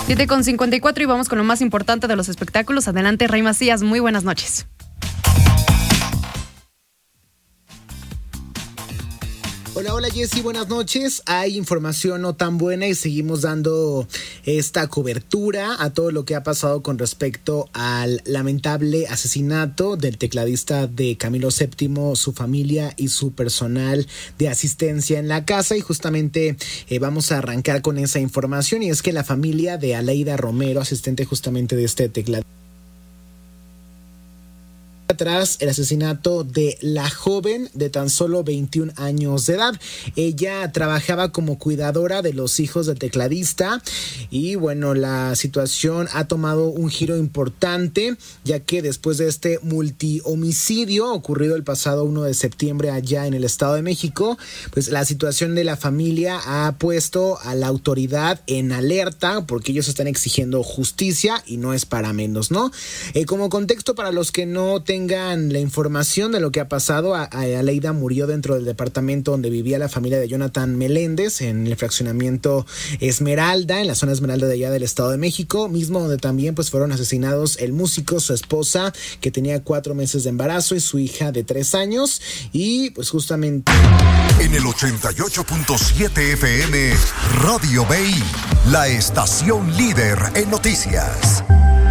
7:54 y vamos con lo más importante de los espectáculos. Adelante, Rey Macías, muy buenas noches. Hola Jessy, buenas noches. Hay información no tan buena y seguimos dando esta cobertura a todo lo que ha pasado con respecto al lamentable asesinato del tecladista de Camilo VII, su familia y su personal de asistencia en la casa. Y justamente vamos a arrancar con esa información, y es que la familia de Aleida Romero, asistente justamente de este tecladista, tras el asesinato de la joven de tan solo 21 años de edad. Ella trabajaba como cuidadora de los hijos del tecladista y bueno, la situación ha tomado un giro importante, ya que después de este multihomicidio ocurrido el pasado 1 de septiembre allá en el Estado de México, pues la situación de la familia ha puesto a la autoridad en alerta, porque ellos están exigiendo justicia y no es para menos, ¿no? Como contexto para los que no tengan la información de lo que ha pasado, Aleida murió dentro del departamento donde vivía la familia de Jonathan Meléndez, en el fraccionamiento Esmeralda, en la zona Esmeralda de allá del Estado de México, mismo donde también pues fueron asesinados el músico, su esposa, que tenía 4 meses de embarazo, y su hija de 3 años, y pues justamente... En el 88.7 FM, Radio BI, la estación líder en noticias.